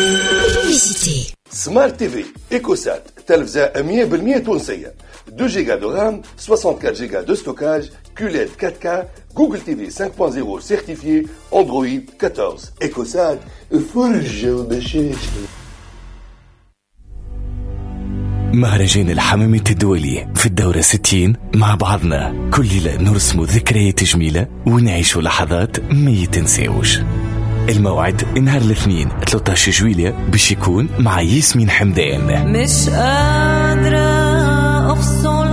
سمارت تي في إيكوسات تلفزة 100% تونسية 2 جيجا دو رام 64 جيجا دو ستوكاج QLED 4K جوجل تي في 5.0 سيرتيفيي اندرويد 14 إيكوسات فرج وبشاش. مهرجان الحمامات الدولي في الدورة 60 مع بعضنا كل ليلة نرسم ذكريات جميلة ونعيش لحظات ما يتنساوش. الموعد نهار الاثنين 13 جويلية باش يكون مع ياسمين حمدان. مش قادرة أفصل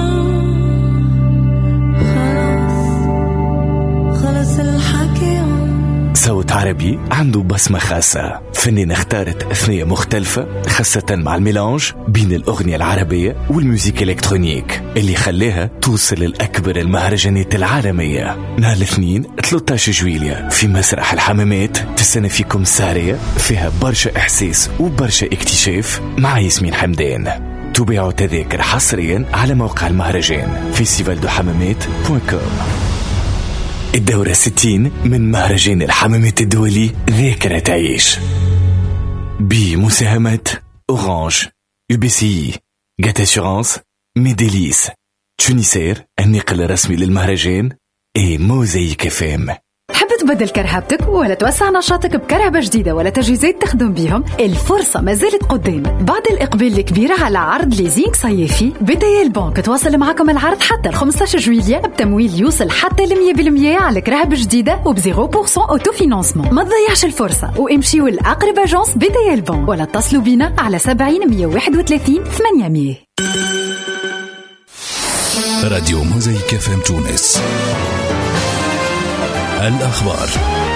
خلص الحكي. صوت عربي عنده بصمة خاصة، فنانة اختارت أثنية مختلفة خاصة مع الميلانج بين الأغنية العربية والموسيقى الإلكترونيك اللي خلاها توصل لأكبر المهرجانات العالمية. نهار الاثنين 13 جويلية في مسرح الحمامات تستنى فيكم سهرية فيها برشا إحساس وبرشا اكتشاف مع ياسمين حمدان. تبيعوا تذاكر حصريا على موقع المهرجان festivaldohammamat.com. الدورة 60 من مهرجان الحمامات الدولي ذاكرة تعيش بمساهمة أورانج، UBCI، جات أسيورانس، ميديليس، تونيسير النقل الرسمي للمهرجان موزايك FM. حب تبدل كرهبتك ولا توسع نشاطك بكرهبة جديدة ولا تجهيزات تخدم بيهم؟ الفرصة ما زالت قدامك بعد الإقبال الكبير على عرض ليزينغ صيفي. بداية البنك تواصل معكم العرض حتى 15 جويلية بتمويل يوصل حتى 100% على كرهبة جديدة وب 0% أوتو فينانسمون. ما تضيعش الفرصة وامشيوا لأقرب أجانس بداية البنك ولا اتصلوا بنا على 70 131 800. راديو موزايك FM تونس. الأخبار.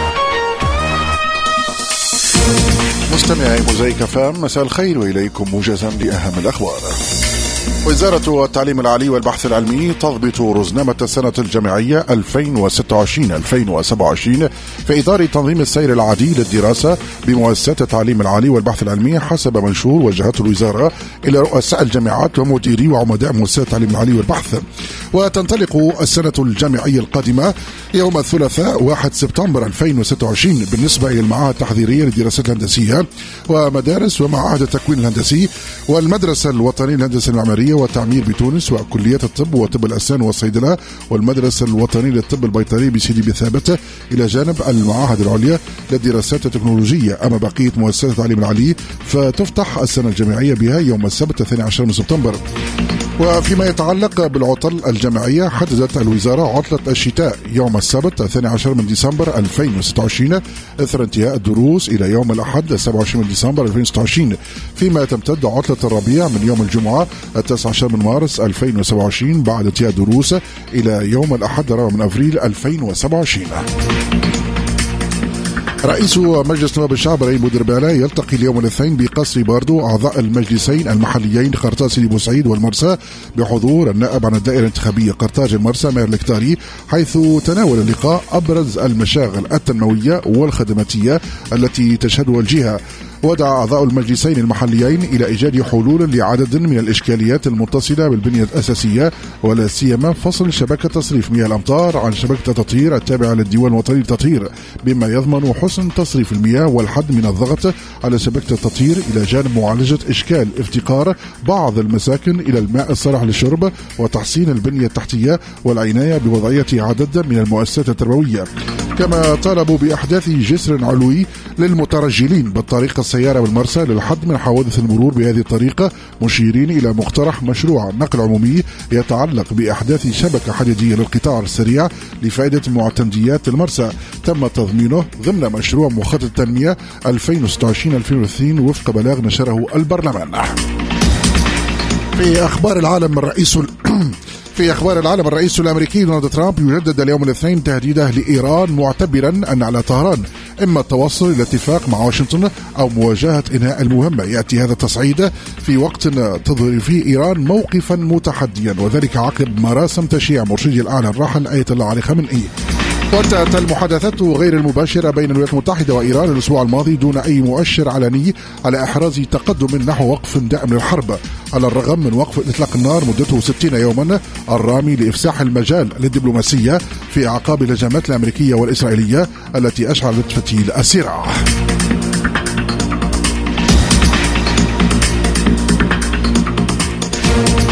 مستمعي موزايك فام، مساء الخير وإليكم موجزا لأهم الأخبار. وزارة التعليم العالي والبحث العلمي تضبط رزنامة السنة الجامعية 2026-2027 في إطار تنظيم السير العادي للدراسة بمؤسسات التعليم العالي والبحث العلمي حسب منشور وجهته الوزارة إلى رؤساء الجامعات ومديري وعمداء مؤسسات التعليم العالي والبحث. وتنطلق السنة الجامعية القادمة يوم الثلاثاء 1 سبتمبر 2026 بالنسبة إلى المعاهد التحضيرية للدراسات الهندسية ومدارس ومعاهد التكوين الهندسي والمدرسة الوطنية للهندسة المعمارية والتعمير بتونس وكليات الطب وطب الأسنان والصيدلة والمدرسة الوطنية للطب البيطري بسيدي بثابت إلى جانب المعاهد العليا للدراسات التكنولوجية. أما بقية مؤسسات التعليم العالي فتفتح السنة الجامعية بها يوم السبت 12 سبتمبر. وفيما يتعلق بالعطل الجامعية حددت الوزارة عطلة الشتاء يوم السبت 12 من ديسمبر 2026 إثر انتهاء الدروس إلى يوم الأحد 27 من ديسمبر 2026، فيما تمتد عطلة الربيع من يوم الجمعة 19 من مارس 2027 بعد انتهاء الدروس إلى يوم الأحد 4 من أبريل 2027. رئيس مجلس نواب الشعب رئيم بودربالة يلتقي اليوم الاثنين بقصر باردو أعضاء المجلسين المحليين قرطاج سيدي بوسعيد والمرسى بحضور النائب عن الدائرة الانتخابية قرطاج المرسى ماهر الكتاري، حيث تناول اللقاء أبرز المشاغل التنموية والخدماتية التي تشهدها الجهة. ودعا أعضاء المجلسين المحليين إلى إيجاد حلول لعدد من الإشكاليات المتصلة بالبنية الأساسية ولا سيما فصل شبكة تصريف مياه الأمطار عن شبكة التطهير التابعة للديوان الوطني للتطهير بما يضمن حسن تصريف المياه والحد من الضغط على شبكة التطهير إلى جانب معالجة إشكال افتقار بعض المساكن إلى الماء الصالح للشرب وتحسين البنية التحتية والعناية بوضعية عدد من المؤسسات التربوية. كما طالبوا بإحداث جسر علوي للمترجلين بالطريق السيارة بالمرسى للحد من حوادث المرور بهذه الطريقة، مشيرين إلى مقترح مشروع نقل عمومي يتعلق بإحداث شبكة حديدية للقطار السريع لفائدة معتمديات المرسى تم تضمينه ضمن مشروع مخطط التنمية 2026-2030 وفق بلاغ نشره البرلمان. في أخبار العالم الرئيس الأمريكي دونالد ترامب يجدد اليوم الاثنين تهديده لإيران معتبرا أن على طهران إما التوصل إلى اتفاق مع واشنطن أو مواجهة إنهاء المهمة. يأتي هذا التصعيد في وقت تظهر فيه إيران موقفا متحديا، وذلك عقب مراسم تشييع مرشدي الأعلى الراحل آية الله علي خامنئي. وانتهت المحادثات غير المباشرة بين الولايات المتحدة وإيران الأسبوع الماضي دون أي مؤشر علني على إحراز تقدم نحو وقف دائم للحرب، على الرغم من وقف إطلاق النار مدته 60 يوما الرامي لإفساح المجال للدبلوماسية في أعقاب الهجمات الأمريكية والإسرائيلية التي أشعلت فتيل الصراع.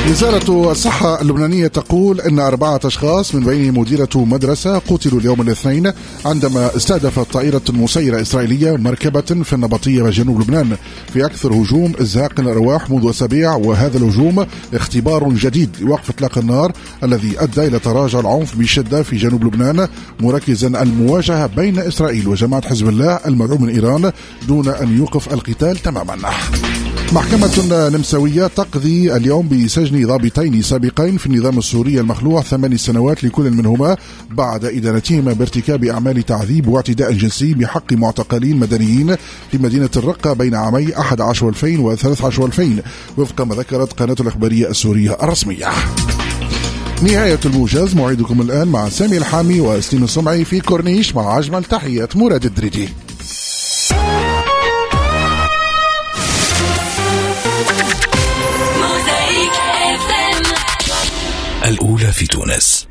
وزارة الصحة اللبنانية تقول أن 4 أشخاص من بينهم مديرة مدرسة قتلوا اليوم الاثنين عندما استهدفت طائرة مسيرة إسرائيلية مركبة في النبطية بجنوب لبنان في أكثر هجوم إزهاق الأرواح منذ أسابيع. وهذا الهجوم اختبار جديد لوقف إطلاق النار الذي أدى إلى تراجع العنف بشدة في جنوب لبنان، مركزا المواجهة بين إسرائيل وجماعة حزب الله المدعوم من إيران دون أن يوقف القتال تماما. محكمة نمساوية تقضي اليوم بسجن ضابطين سابقين في النظام السوري المخلوع 8 سنوات لكل منهما بعد إدانتهما بارتكاب أعمال تعذيب واعتداء جنسي بحق معتقلين مدنيين في مدينة الرقة بين عامي 11 و2000 و13 و2000 وفق ما ذكرت قناة الإخبارية السورية الرسمية. نهاية الموجز، موعدكم الآن مع سامي الحامي وسليم الصمعي في كورنيش مع أجمل تحيات مراد الدريدي. الأولى في تونس.